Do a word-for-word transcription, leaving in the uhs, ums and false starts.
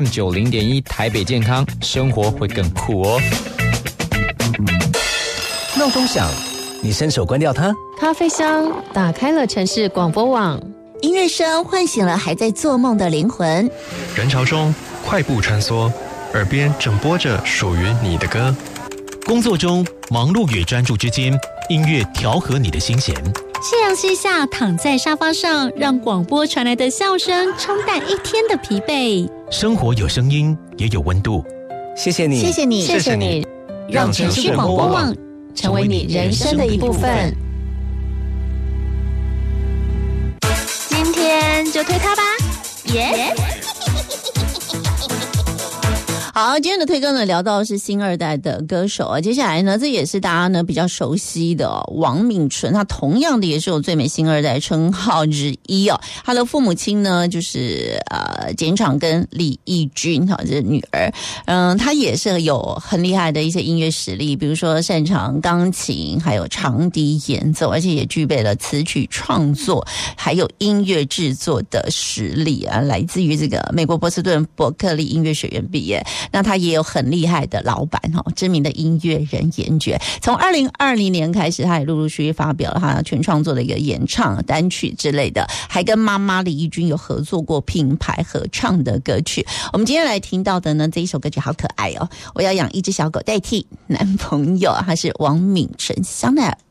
九零点一台北健康，生活会更酷哦。 闹钟响，你伸手关掉它。 咖啡香打开了城市广播网， 音乐声唤醒了还在做梦的灵魂。 人潮中快步穿梭，耳边正播着属于你的歌。 工作中忙碌与专注之间，音乐调和你的心弦。 夕阳西下，躺在沙发上，让广播传来的笑声冲淡一天的疲惫。 生活有声音，也有温度。 谢谢你， 谢谢你， 谢谢你，让城市广播网成为你人生的一部分。 今天就推它吧，耶、yeah! 好，今天的推歌呢，聊到的是新二代的歌手啊。接下来呢，这也是大家呢比较熟悉的、哦、王敏纯，他同样的也是有最美新二代称号之一哦。他的父母亲呢，就是呃简长跟李翊君，哈，这是女儿。嗯，他也是有很厉害的一些音乐实力，比如说擅长钢琴，还有长笛演奏，而且也具备了词曲创作，还有音乐制作的实力啊。来自于这个美国波士顿伯克利音乐学院毕业。那他也有很厉害的老板哈，知名的音乐人严爵。从二零二零年开始，他也陆陆续续发表了他全创作的一个演唱单曲之类的，还跟妈妈李翊君有合作过品牌合唱的歌曲。我们今天来听到的呢，这一首歌曲好可爱哦！我要养一只小狗代替男朋友，他是王敏纯香奈儿。